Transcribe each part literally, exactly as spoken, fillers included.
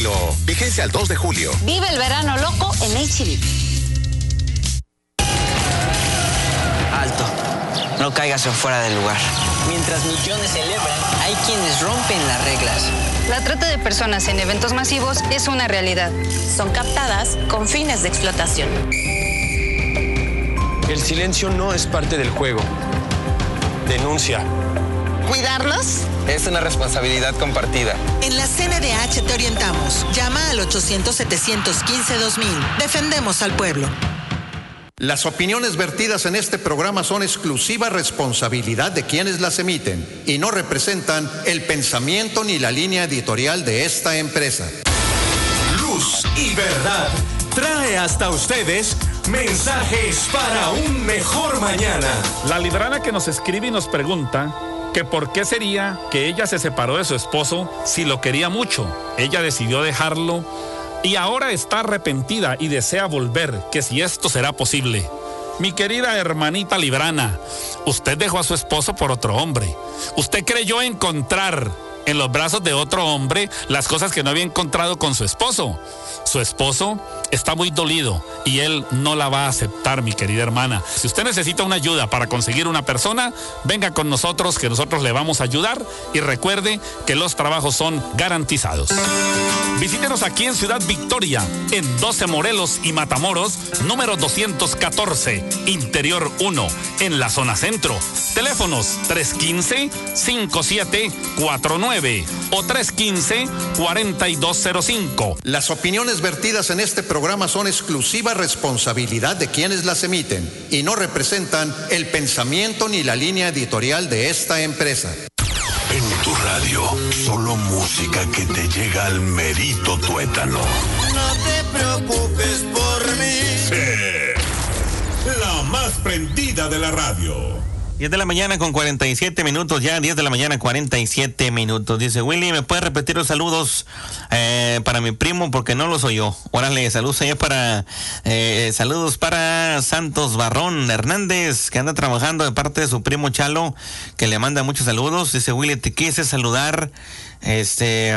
estilo. Vigencia al dos de julio. Vive el verano loco en H E B. Alto. No caigas en fuera del lugar. Mientras millones celebran, hay quienes rompen las reglas. La trata de personas en eventos masivos es una realidad. Son captadas con fines de explotación. El silencio no es parte del juego. Denuncia. ¿Cuidarlos? Es una responsabilidad compartida. En la C N D H te orientamos. Llama al ochocientos, setecientos quince, dos mil. Defendemos al pueblo. Las opiniones vertidas en este programa son exclusiva responsabilidad de quienes las emiten y no representan el pensamiento ni la línea editorial de esta empresa. Luz y Verdad trae hasta ustedes mensajes para un mejor mañana. La librana que nos escribe y nos pregunta que por qué sería que ella se separó de su esposo si lo quería mucho. Ella decidió dejarlo y ahora está arrepentida y desea volver, que si esto será posible. Mi querida hermanita Librana, usted dejó a su esposo por otro hombre. Usted creyó encontrar en los brazos de otro hombre las cosas que no había encontrado con su esposo. Su esposo está muy dolido y él no la va a aceptar, mi querida hermana. Si usted necesita una ayuda para conseguir una persona, venga con nosotros que nosotros le vamos a ayudar y recuerde que los trabajos son garantizados. Visítenos aquí en Ciudad Victoria, en doce Morelos y Matamoros, número doscientos catorce, Interior uno, en la zona centro. Teléfonos tres uno cinco, cinco siete cuatro nueve o tres uno cinco, cuatro dos cero cinco. Las opiniones vertidas en este programa son exclusiva responsabilidad de quienes las emiten y no representan el pensamiento ni la línea editorial de esta empresa. En tu radio, solo música que te llega al merito tuétano. No te preocupes por mí. Sí. La más prendida de la radio. diez de la mañana con cuarenta y siete minutos, ya diez de la mañana cuarenta y siete minutos. Dice Willy, ¿me puedes repetir los saludos eh, para mi primo? Porque no los oyó. Órale, saludos allá para, eh, saludos para Santos Barrón Hernández, que anda trabajando de parte de su primo Chalo, que le manda muchos saludos. Dice Willy, te quise saludar este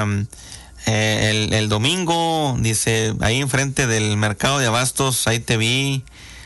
eh, el, el domingo, dice, ahí enfrente del mercado de abastos, ahí te vi,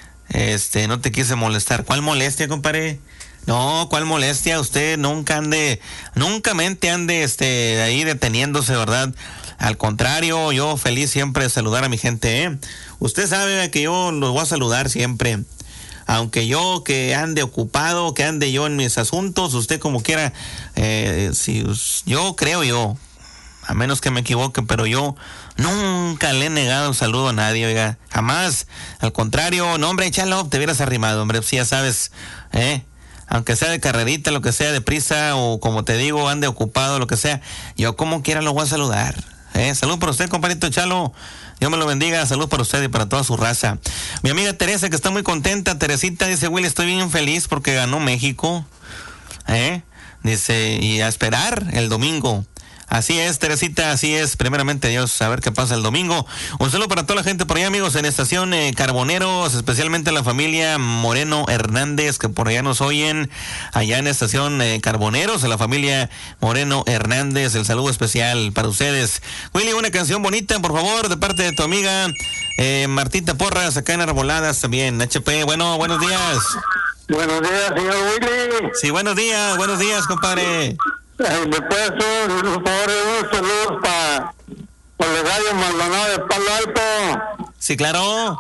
este, no te quise molestar. ¿Cuál molestia, compadre? No, ¿cuál molestia? Usted nunca ande, nunca mente ande este, ahí deteniéndose, ¿verdad? Al contrario, yo feliz siempre de saludar a mi gente, ¿eh? Usted sabe que yo los voy a saludar siempre. Aunque yo que ande ocupado, que ande yo en mis asuntos, usted como quiera, eh, si yo creo yo, a menos que me equivoque, pero yo nunca le he negado un saludo a nadie, oiga, jamás. Al contrario, no, hombre, échalo, te hubieras arrimado, hombre, si ya sabes, ¿eh? Aunque sea de carrerita, lo que sea, de prisa, o como te digo, ande ocupado, lo que sea, yo como quiera lo voy a saludar. ¿eh? Salud para usted, compadrito Chalo. Dios me lo bendiga. Salud para usted y para toda su raza. Mi amiga Teresa, que está muy contenta. Teresita dice, Willy, estoy bien feliz porque ganó México. ¿eh? Dice, y a esperar el domingo. Así es, Teresita, así es. Primeramente, Dios, a ver qué pasa el domingo. Un saludo para toda la gente por allá, amigos, en Estación eh, Carboneros, especialmente la familia Moreno Hernández, que por allá nos oyen, allá en Estación eh, Carboneros, a la familia Moreno Hernández, el saludo especial para ustedes. Willy, una canción bonita, por favor, de parte de tu amiga eh, Martita Porras, acá en Arboladas también, H P. Bueno, buenos días. Buenos días, señor Willy. Sí, buenos días, buenos días, compadre. Ay, ¿me puedes hacer un favor de un saludo para el gallo Maldonado de Palo Alto? Sí, claro.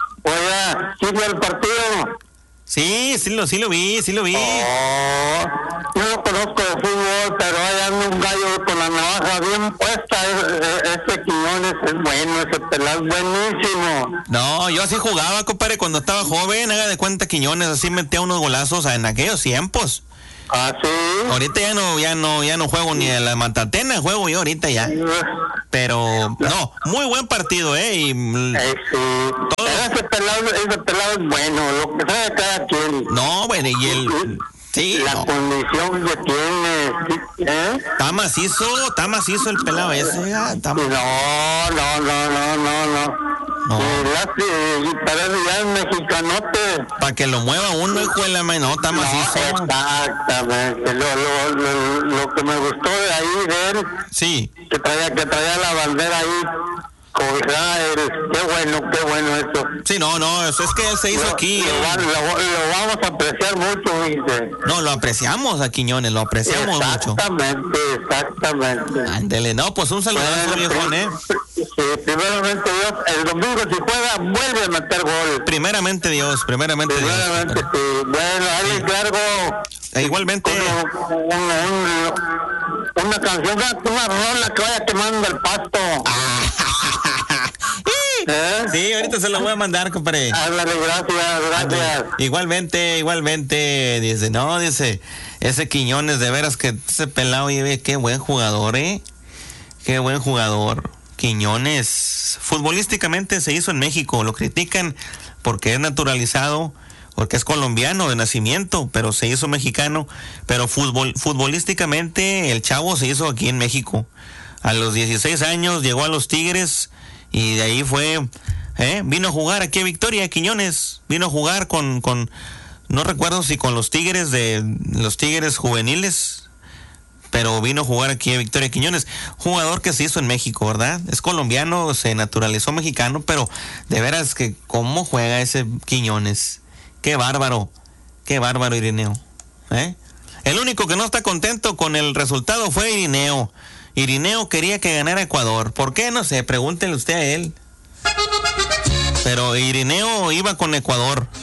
Oye, ¿sigue el partido? Sí, sí lo, sí lo vi, sí lo vi. Oh, yo no conozco de fútbol, pero hay anda un gallo con la navaja bien puesta. Ese Quiñones es bueno, ese pelado es buenísimo. No, yo así jugaba, compadre, cuando estaba joven. Haga de cuenta, Quiñones así metía unos golazos en aquellos tiempos. Ah, sí. Ahorita ya no, ya no, ya no juego ni a la Matatena, juego yo ahorita ya. Pero, no, muy buen partido, ¿eh? Y, eh sí. Todo... Ese pelado, ese pelado es bueno, lo que sea de cada quien. No, bueno, y el... Sí, la no. condición que tiene, ¿eh? Está macizo, está macizo el pelado ese. Ah, está no, no, no, no, no, no. No. Sí, parece ya es mexicanote. Para que lo mueva uno, hijo de la madre, no, está macizo. No, exactamente. Lo, lo, lo, lo que me gustó de ahí de él, sí, que traía, que traía la bandera ahí. Cobijada, qué bueno, qué bueno eso. Sí, no, no, eso es que se hizo lo, aquí. Lo, eh. lo, lo vamos a apreciar mucho, dice. No, lo apreciamos a Quiñones, lo apreciamos exactamente, mucho. Exactamente, exactamente. Ándele, no, pues un saludazo, bueno, viejón, ¿eh? Sí, primeramente Dios, el domingo si juega, vuelve a meter gol. Primeramente Dios, primeramente, primeramente Dios. Sí. Bueno, ahí les cargo. E igualmente. Un, un, un, una canción, una rola que vaya quemando el pasto. ¿Eh? Sí, ahorita se lo voy a mandar, compadre. Ándale, gracias, gracias. Igualmente, igualmente, dice, no, dice, ese Quiñones, de veras que ese pelado, oye, qué buen jugador, ¿eh? Qué buen jugador. Quiñones, futbolísticamente se hizo en México, lo critican porque es naturalizado, porque es colombiano de nacimiento, pero se hizo mexicano, pero futbol, futbolísticamente el chavo se hizo aquí en México. A los dieciséis años llegó a los Tigres y de ahí fue, ¿eh? Vino a jugar aquí a Victoria, Quiñones, vino a jugar con, con, no recuerdo si con los Tigres de los Tigres juveniles, pero vino a jugar aquí a Victoria Quiñones, jugador que se hizo en México, ¿verdad? Es colombiano, se naturalizó mexicano, pero de veras que cómo juega ese Quiñones. Qué bárbaro, qué bárbaro Irineo, ¿eh? El único que no está contento con el resultado fue Irineo. Irineo quería que ganara Ecuador. ¿Por qué? No sé, pregúntele usted a él. Pero Irineo iba con Ecuador.